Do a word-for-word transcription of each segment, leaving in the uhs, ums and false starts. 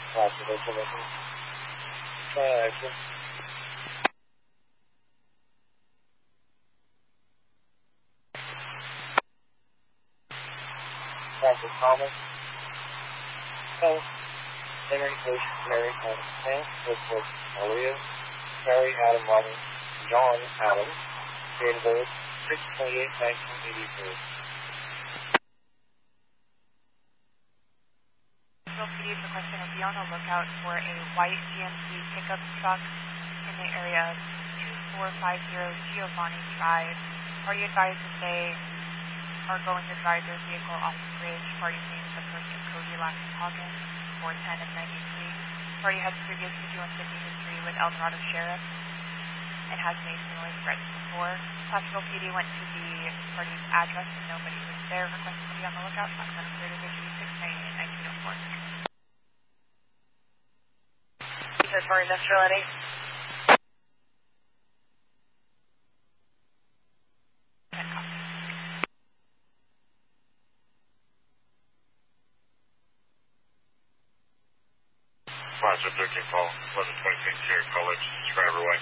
Roger, that's eleven. Try exit. Roger, Thomas. Health. Henry H. Mary Home Tank. Report Maria. Harry Adam Robin. John Adams. Date of birth six twenty-eight nineteen eighty-three. P D is requesting to be on the lookout for a white G M C pickup truck in the area of two four five zero Giovanni Drive. Party advised that they are going to drive their vehicle off the bridge. Party named the person Cody Laxhagen, four ten and ninety-three. Party has previous fifty-one fifty history with El Dorado Sheriff and has made similar threats before. Placerville P D went to the party's address and nobody was there. Requesting to be on the lookout. Sacramento Clear Division six ninety-eight nineteen oh four. As far as industrial Eddie. Plaza thirteen call, eleven twenty-six here, college, subscriber white.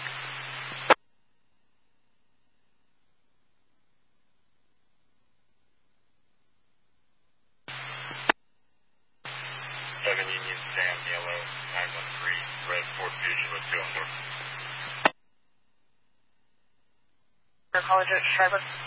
seven Union Sam, yellow, nine one three, red, Ford Fusion with two on board. College, subscriber.